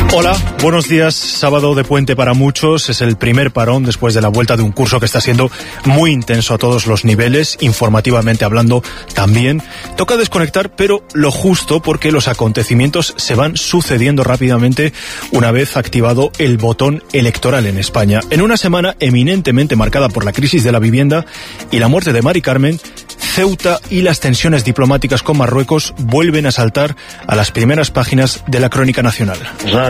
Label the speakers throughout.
Speaker 1: Hola, buenos días. Sábado de puente para muchos. Es el primer parón después de la vuelta de un curso que está siendo muy intenso a todos los niveles, informativamente hablando también. Toca desconectar, pero lo justo, porque los acontecimientos se van sucediendo rápidamente una vez activado el botón electoral en España. En una semana eminentemente marcada por la crisis de la vivienda y la muerte de Mari Carmen, Ceuta y las tensiones diplomáticas con Marruecos vuelven a saltar a las primeras páginas de la crónica nacional.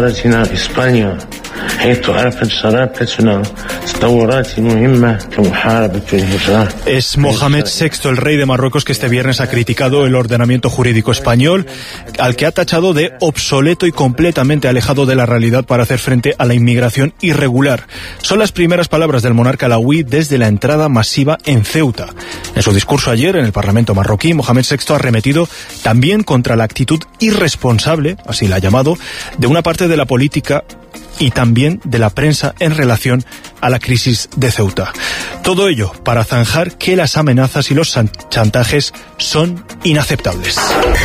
Speaker 1: Es Mohamed VI, el rey de Marruecos, que este viernes ha criticado el ordenamiento jurídico español, al que ha tachado de obsoleto y completamente alejado de la realidad para hacer frente a la inmigración irregular. Son las primeras palabras del monarca alauí desde la entrada masiva en Ceuta. En su discurso ayer en el Parlamento marroquí, Mohamed VI ha arremetido también contra la actitud irresponsable, así la ha llamado, de una parte de la política y también de la prensa en relación a la crisis de Ceuta. Todo ello para zanjar que las amenazas y los chantajes son inaceptables.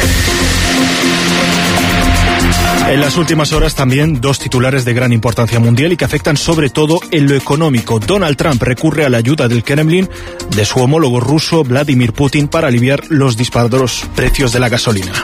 Speaker 1: En las últimas horas también dos titulares de gran importancia mundial y que afectan sobre todo en lo económico. Donald Trump recurre a la ayuda del Kremlin de su homólogo ruso Vladimir Putin para aliviar los disparados precios de la gasolina.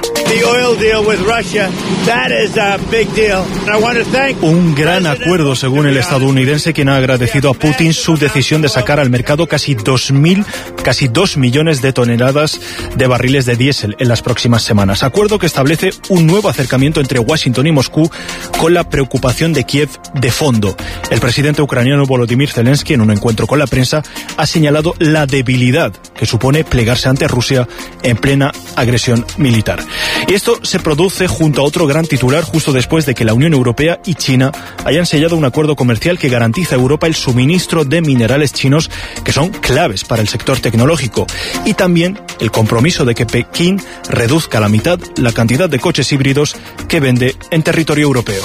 Speaker 1: Un gran acuerdo, según el estadounidense, quien ha agradecido a Putin su decisión de sacar al mercado casi 2 millones de toneladas de barriles de diésel en las próximas semanas. Acuerdo que establece un nuevo acercamiento entre Washington y Moscú, con la preocupación de Kiev de fondo. El presidente ucraniano Volodymyr Zelensky, en un encuentro con la prensa, ha señalado la debilidad que supone plegarse ante Rusia en plena agresión militar. Y esto se produce junto a otro gran titular justo después de que la Unión Europea y China hayan sellado un acuerdo comercial que garantiza a Europa el suministro de minerales chinos que son claves para el sector tecnológico, y también el compromiso de que Pekín reduzca a la mitad la cantidad de coches híbridos que vende en territorio europeo.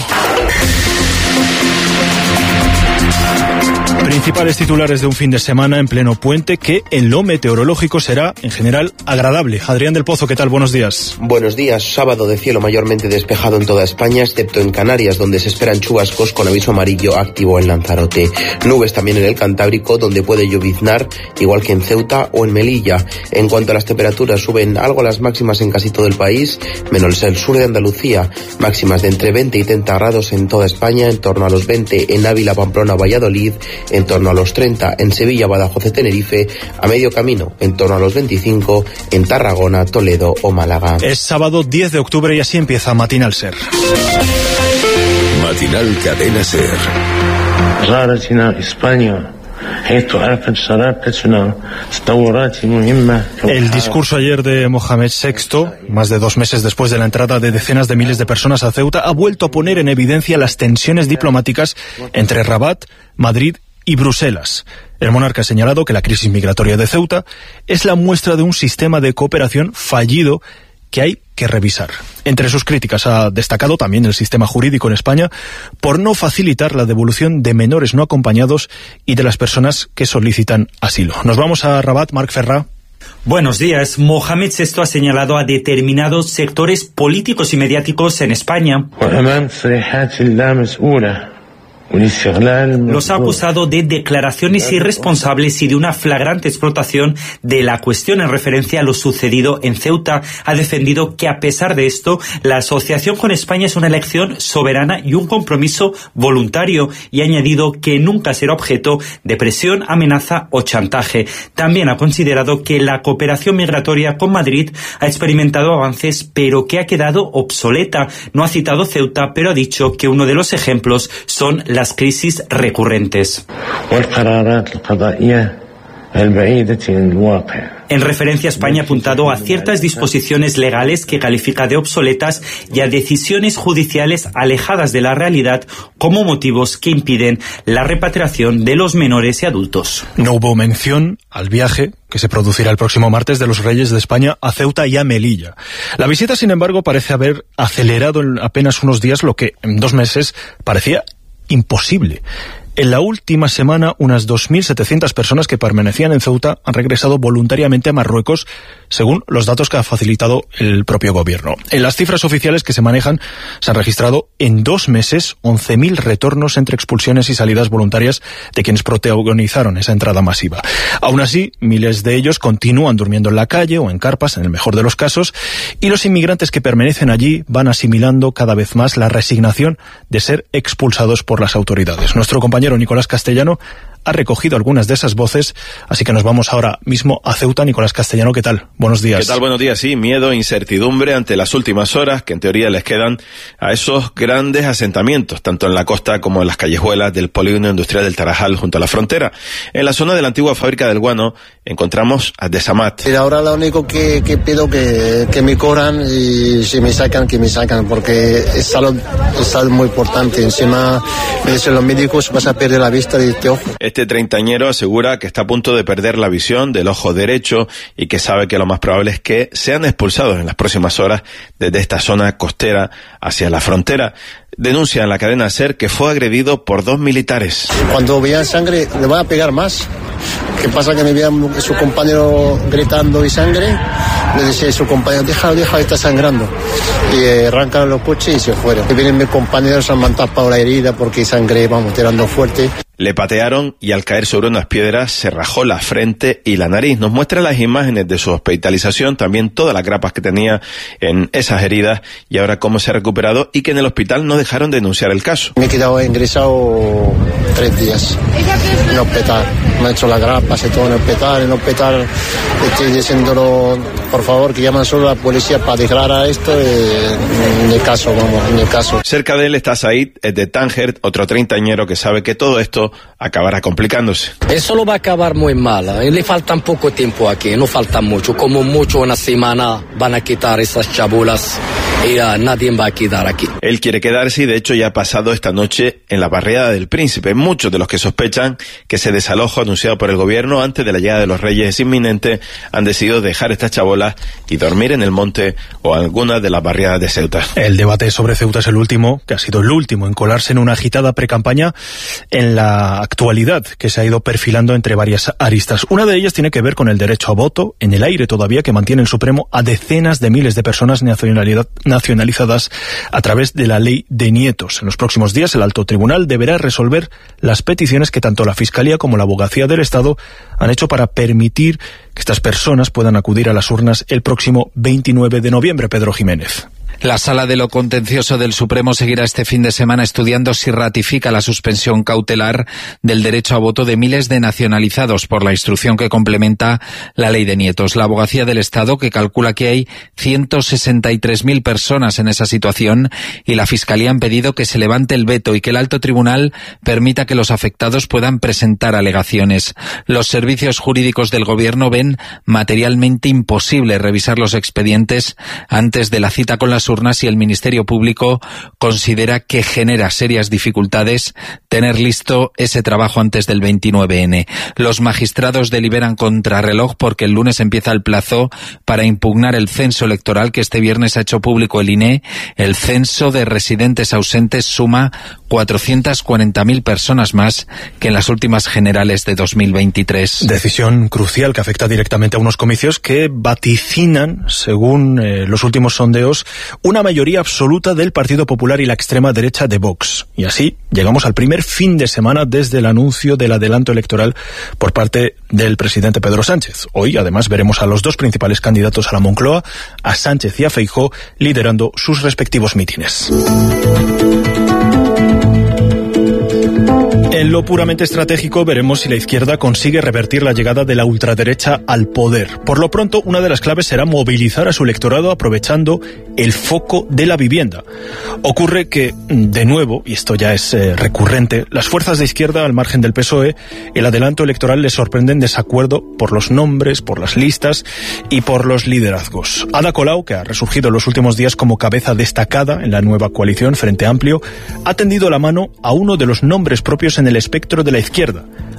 Speaker 1: Principales titulares de un fin de semana en pleno puente que en lo meteorológico será, en general, agradable. Adrián del Pozo, ¿qué tal? Buenos días.
Speaker 2: Buenos días. Sábado de cielo mayormente despejado en toda España, excepto en Canarias, donde se esperan chubascos con aviso amarillo activo en Lanzarote. Nubes también en el Cantábrico, donde puede lloviznar, igual que en Ceuta o en Melilla. En cuanto a las temperaturas, suben algo las máximas en casi todo el país, menos el sur de Andalucía. Máximas de entre 20 y 30 grados en toda España, en torno a los 20 en Ávila, Pamplona, Valladolid, en torno a los 30 en Sevilla, Badajoz y Tenerife, a medio camino en torno a los 25 en Tarragona, Toledo o Málaga.
Speaker 1: Es sábado 10 de octubre y así empieza Matinal Ser.
Speaker 3: Matinal Cadena Ser.
Speaker 1: El discurso ayer de Mohamed VI, más de 2 meses después de la entrada de decenas de miles de personas a Ceuta, ha vuelto a poner en evidencia las tensiones diplomáticas entre Rabat, Madrid y Bruselas. El monarca ha señalado que la crisis migratoria de Ceuta es la muestra de un sistema de cooperación fallido que hay que revisar. Entre sus críticas ha destacado también el sistema jurídico en España por no facilitar la devolución de menores no acompañados y de las personas que solicitan asilo. Nos vamos a Rabat, Marc Ferrà.
Speaker 4: Buenos días. Mohamed VI ha señalado a determinados sectores políticos y mediáticos en España. Los ha acusado de declaraciones irresponsables y de una flagrante explotación de la cuestión en referencia a lo sucedido en Ceuta. Ha defendido que, a pesar de esto, la asociación con España es una elección soberana y un compromiso voluntario, y ha añadido que nunca será objeto de presión, amenaza o chantaje. También ha considerado que la cooperación migratoria con Madrid ha experimentado avances, pero que ha quedado obsoleta. No ha citado Ceuta, pero ha dicho que uno de los ejemplos son las crisis recurrentes. En referencia a España ha apuntado a ciertas disposiciones legales que califica de obsoletas y a decisiones judiciales alejadas de la realidad como motivos que impiden la repatriación de los menores y adultos.
Speaker 1: No hubo mención al viaje que se producirá el próximo martes de los Reyes de España a Ceuta y a Melilla. La visita, sin embargo, parece haber acelerado en apenas unos días lo que en 2 meses parecía imposible. En la última semana, unas 2.700 personas que permanecían en Ceuta han regresado voluntariamente a Marruecos, según los datos que ha facilitado el propio gobierno. En las cifras oficiales que se manejan, se han registrado en 2 meses 11.000 retornos entre expulsiones y salidas voluntarias de quienes protagonizaron esa entrada masiva. Aún así, miles de ellos continúan durmiendo en la calle o en carpas, en el mejor de los casos, y los inmigrantes que permanecen allí van asimilando cada vez más la resignación de ser expulsados por las autoridades. Nuestro compañero Nicolás Castellano ha recogido algunas de esas voces, así que nos vamos ahora mismo a Ceuta. Nicolás Castellano, ¿qué tal? Buenos días.
Speaker 3: ¿Qué tal? Buenos días. Sí, miedo e incertidumbre ante las últimas horas que en teoría les quedan a esos grandes asentamientos, tanto en la costa como en las callejuelas del polígono industrial del Tarajal junto a la frontera. En la zona de la antigua fábrica del guano encontramos a Desamat.
Speaker 5: Ahora lo único que pido que me cobran y si me sacan, que me sacan, porque es salud muy importante. Encima me dicen los médicos, vas a perder la vista de este ojo.
Speaker 3: Este treintañero asegura que está a punto de perder la visión del ojo derecho y que sabe que lo más probable es que sean expulsados en las próximas horas desde esta zona costera hacia la frontera. Denuncia en la cadena SER que fue agredido por 2 militares.
Speaker 5: Cuando vean sangre le van a pegar más. ¿Qué pasa? Que me vean su compañero gritando y sangre, le dice a su compañero, deja, está sangrando. Y arrancan los coches y se fueron. Y vienen mis compañeros, han tapado la herida porque sangre, vamos, tirando fuerte.
Speaker 3: Le patearon y al caer sobre unas piedras se rajó la frente y la nariz. Nos muestra las imágenes de su hospitalización, también todas las grapas que tenía en esas heridas y ahora cómo se ha recuperado y que en el hospital no dejaron de denunciar el caso.
Speaker 5: Me he quedado ingresado 3 días en el hospital. Me han hecho las grapas y todo en el hospital. Estoy diciéndolo, por favor, que llaman solo a la policía para declarar esto en el caso, vamos, en el caso.
Speaker 3: Cerca de él está Said, es de Tánger, otro treintañero que sabe que todo esto acabará complicándose.
Speaker 6: Eso lo va a acabar muy mal. Le falta poco tiempo aquí, no falta mucho. Como mucho una semana van a quitar esas chabulas y nadie va a quedar aquí.
Speaker 3: Él quiere quedarse y de hecho ya ha pasado esta noche en la barriada del Príncipe. Muchos de los que sospechan que ese desalojo anunciado por el gobierno antes de la llegada de los Reyes es inminente han decidido dejar estas chabolas y dormir en el monte o alguna de las barriadas de Ceuta.
Speaker 1: El debate sobre Ceuta es el último, que ha sido el último en colarse en una agitada precampaña en la actualidad que se ha ido perfilando entre varias aristas. Una de ellas tiene que ver con el derecho a voto, en el aire todavía, que mantiene el Supremo a decenas de miles de personas nacionalizadas a través de la ley de nietos. En los próximos días el Alto Tribunal deberá resolver las peticiones que tanto la Fiscalía como la Abogacía del Estado han hecho para permitir que estas personas puedan acudir a las urnas el próximo 29 de noviembre. Pedro Jiménez.
Speaker 7: La Sala de lo Contencioso del Supremo seguirá este fin de semana estudiando si ratifica la suspensión cautelar del derecho a voto de miles de nacionalizados por la instrucción que complementa la ley de nietos. La Abogacía del Estado, que calcula que hay 163.000 personas en esa situación, y la Fiscalía han pedido que se levante el veto y que el Alto Tribunal permita que los afectados puedan presentar alegaciones. Los servicios jurídicos del Gobierno ven materialmente imposible revisar los expedientes antes de la cita con las urnas y el Ministerio Público considera que genera serias dificultades tener listo ese trabajo antes del 29N. Los magistrados deliberan contrarreloj porque el lunes empieza el plazo para impugnar el censo electoral que este viernes ha hecho público el INE. El censo de residentes ausentes suma 440.000 personas más que en las últimas generales de 2023.
Speaker 1: Decisión crucial que afecta directamente a unos comicios que vaticinan, según los últimos sondeos, una mayoría absoluta del Partido Popular y la extrema derecha de Vox. Y así llegamos al primer fin de semana desde el anuncio del adelanto electoral por parte del presidente Pedro Sánchez. Hoy, además, veremos a los 2 principales candidatos a la Moncloa, a Sánchez y a Feijóo, liderando sus respectivos mítines. En lo puramente estratégico veremos si la izquierda consigue revertir la llegada de la ultraderecha al poder. Por lo pronto, una de las claves será movilizar a su electorado aprovechando el foco de la vivienda. Ocurre que, de nuevo, y esto ya es recurrente, las fuerzas de izquierda al margen del PSOE, el adelanto electoral les sorprende en desacuerdo por los nombres, por las listas y por los liderazgos. Ada Colau, que ha resurgido en los últimos días como cabeza destacada en la nueva coalición Frente Amplio, ha tendido la mano a uno de los nombres propios en el espectro de la izquierda,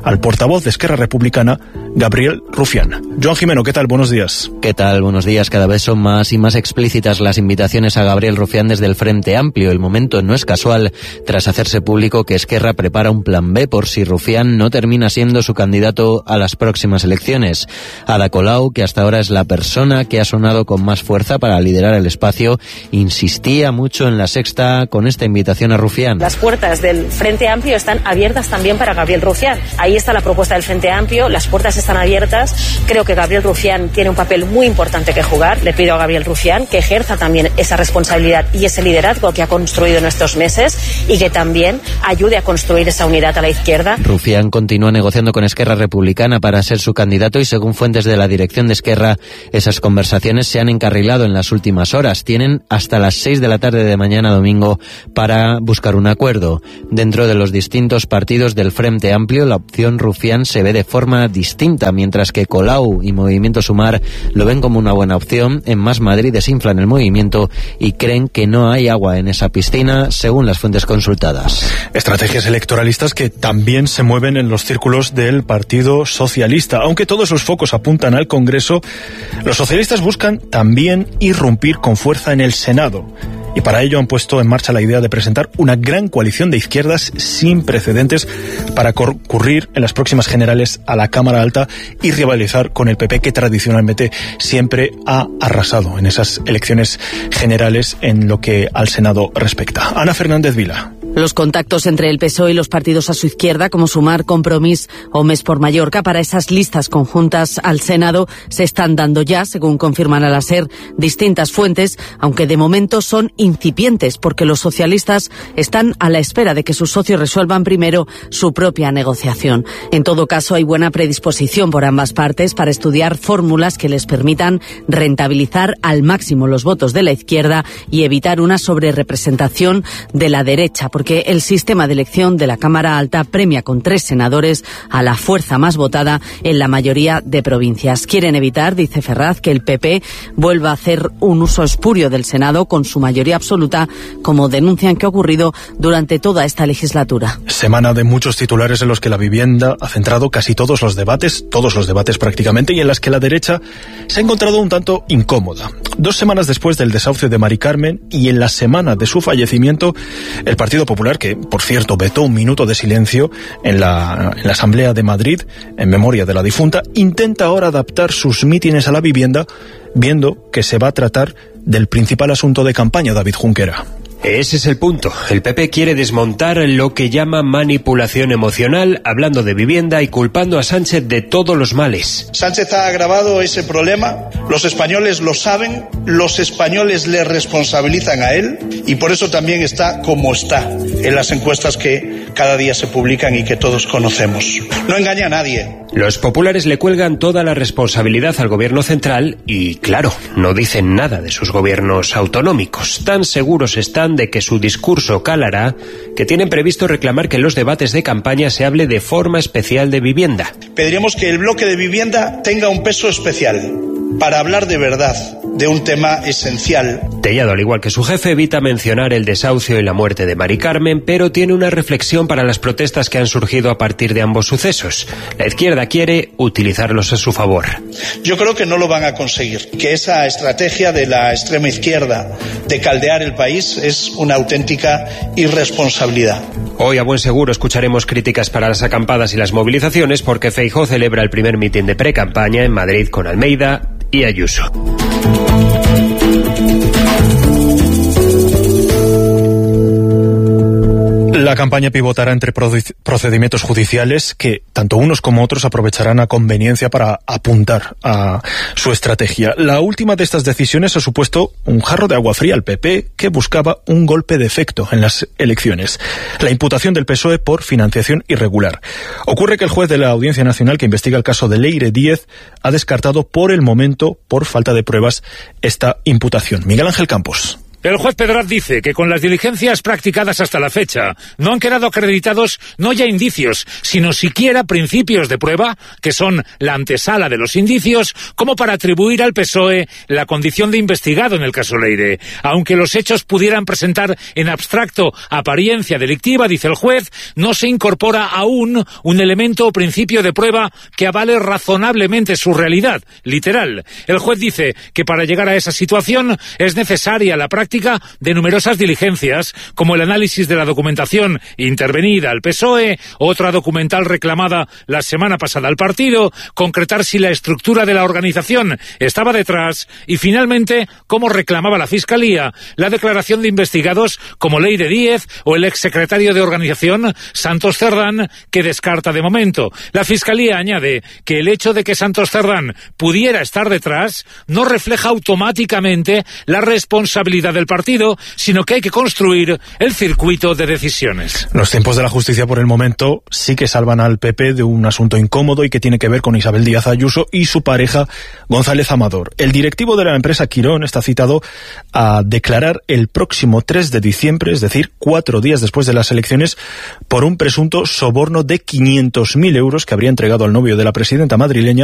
Speaker 1: al portavoz de Esquerra Republicana, Gabriel Rufián. Joan Jimeno, ¿qué tal? Buenos días.
Speaker 8: ¿Qué tal? Buenos días. Cada vez son más y más explícitas las invitaciones a Gabriel Rufián desde el Frente Amplio. El momento no es casual, tras hacerse público que Esquerra prepara un plan B por si Rufián no termina siendo su candidato a las próximas elecciones. Ada Colau, que hasta ahora es la persona que ha sonado con más fuerza para liderar el espacio, insistía mucho en La Sexta con esta invitación a Rufián.
Speaker 9: Las puertas del Frente Amplio están abiertas también para Gabriel Rufián. Ahí está la propuesta del Frente Amplio, las puertas están abiertas. Creo que Gabriel Rufián tiene un papel muy importante que jugar. Le pido a Gabriel Rufián que ejerza también esa responsabilidad y ese liderazgo que ha construido en estos meses y que también ayude a construir esa unidad a la izquierda.
Speaker 8: Rufián continúa negociando con Esquerra Republicana para ser su candidato y según fuentes de la dirección de Esquerra, esas conversaciones se han encarrilado en las últimas horas. Tienen hasta las 6 de la tarde de mañana domingo para buscar un acuerdo. Dentro de los distintos partidos del Frente Amplio, la opción Rufián se ve de forma distinta, mientras que Colau y Movimiento Sumar lo ven como una buena opción. En Más Madrid desinflan el movimiento y creen que no hay agua en esa piscina, según las fuentes consultadas.
Speaker 1: Estrategias electoralistas que también se mueven en los círculos del Partido Socialista. Aunque todos los focos apuntan al Congreso, los socialistas buscan también irrumpir con fuerza en el Senado. Y para ello han puesto en marcha la idea de presentar una gran coalición de izquierdas sin precedentes para concurrir en las próximas generales a la Cámara Alta y rivalizar con el PP, que tradicionalmente siempre ha arrasado en esas elecciones generales en lo que al Senado respecta. Ana Fernández Vila.
Speaker 10: Los contactos entre el PSOE y los partidos a su izquierda, como Sumar, Compromís o Més por Mallorca, para esas listas conjuntas al Senado se están dando ya, según confirman a la SER distintas fuentes, aunque de momento son incipientes, porque los socialistas están a la espera de que sus socios resuelvan primero su propia negociación. En todo caso, hay buena predisposición por ambas partes para estudiar fórmulas que les permitan rentabilizar al máximo los votos de la izquierda y evitar una sobrerepresentación de la derecha, porque el sistema de elección de la Cámara Alta premia con 3 senadores a la fuerza más votada en la mayoría de provincias. Quieren evitar, dice Ferraz, que el PP vuelva a hacer un uso espurio del Senado con su mayoría absoluta, como denuncian que ha ocurrido durante toda esta legislatura.
Speaker 1: Semana de muchos titulares en los que la vivienda ha centrado casi todos los debates prácticamente, y en las que la derecha se ha encontrado un tanto incómoda. 2 semanas después del desahucio de Mari Carmen y en la semana de su fallecimiento, el Partido Popular, que por cierto vetó un minuto de silencio en la Asamblea de Madrid en memoria de la difunta, intenta ahora adaptar sus mítines a la vivienda, viendo que se va a tratar del principal asunto de campaña. David Junquera.
Speaker 11: Ese es el punto. El PP quiere desmontar lo que llama manipulación emocional, hablando de vivienda y culpando a Sánchez de todos los males.
Speaker 12: Sánchez ha agravado ese problema, los españoles lo saben, los españoles le responsabilizan a él y por eso también está como está en las encuestas que cada día se publican y que todos conocemos. No engaña a nadie.
Speaker 11: Los populares le cuelgan toda la responsabilidad al gobierno central y, claro, no dicen nada de sus gobiernos autonómicos. Tan seguros están de que su discurso calará, que tienen previsto reclamar que en los debates de campaña se hable de forma especial de vivienda.
Speaker 12: Pediríamos que el bloque de vivienda tenga un peso especial para hablar de verdad de un tema esencial.
Speaker 11: Tellado, al igual que su jefe, evita mencionar el desahucio y la muerte de Mari Carmen, pero tiene una reflexión para las protestas que han surgido a partir de ambos sucesos. La izquierda quiere utilizarlos a su favor.
Speaker 12: Yo creo que no lo van a conseguir, que esa estrategia de la extrema izquierda de caldear el país es una auténtica irresponsabilidad.
Speaker 11: Hoy, a buen seguro, escucharemos críticas para las acampadas y las movilizaciones, porque Feijóo celebra el primer mitin de pre-campaña en Madrid con Almeida y Ayuso.
Speaker 1: La campaña pivotará entre procedimientos judiciales que tanto unos como otros aprovecharán a conveniencia para apuntar a su estrategia. La última de estas decisiones ha supuesto un jarro de agua fría al PP, que buscaba un golpe de efecto en las elecciones: la imputación del PSOE por financiación irregular. Ocurre que el juez de la Audiencia Nacional, que investiga el caso de Leire Díez, ha descartado por el momento, por falta de pruebas, esta imputación. Miguel Ángel Campos.
Speaker 13: El juez Pedraz dice que con las diligencias practicadas hasta la fecha no han quedado acreditados no ya indicios, sino siquiera principios de prueba, que son la antesala de los indicios, como para atribuir al PSOE la condición de investigado en el caso Leire. Aunque los hechos pudieran presentar en abstracto apariencia delictiva, dice el juez, no se incorpora aún un elemento o principio de prueba que avale razonablemente su realidad, literal. El juez dice que para llegar a esa situación es necesaria la práctica de numerosas diligencias, como el análisis de la documentación intervenida al PSOE, otra documental reclamada la semana pasada al partido, concretar si la estructura de la organización estaba detrás y, finalmente, como reclamaba la Fiscalía, la declaración de investigados como Leire Díez o el exsecretario de Organización, Santos Cerdán, que descarta de momento. La Fiscalía añade que el hecho de que Santos Cerdán pudiera estar detrás no refleja automáticamente la responsabilidad del partido, sino que hay que construir el circuito de decisiones.
Speaker 1: Los tiempos de la justicia por el momento sí que salvan al PP de un asunto incómodo y que tiene que ver con Isabel Díaz Ayuso y su pareja González Amador. El directivo de la empresa Quirón está citado a declarar el próximo 3 de diciembre, es decir, 4 días después de las elecciones, por un presunto soborno de 500.000 euros que habría entregado al novio de la presidenta madrileña